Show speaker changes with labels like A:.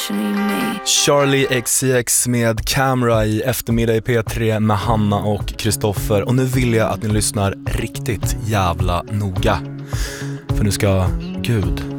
A: Charlie XCX med Camera i eftermiddag i P3 med Hanna och Kristoffer. Och nu vill jag att ni lyssnar riktigt jävla noga. För nu ska Gud